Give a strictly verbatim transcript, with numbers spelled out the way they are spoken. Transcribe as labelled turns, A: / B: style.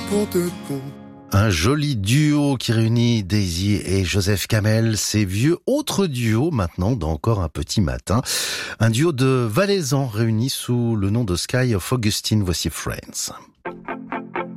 A: pour de bon.
B: Un joli duo qui réunit Daisy et Joseph Kamel, ces vieux autres duos maintenant d'Encore un petit matin. Un duo de Valaisans réunis sous le nom de Sky of Augustine, voici Friends.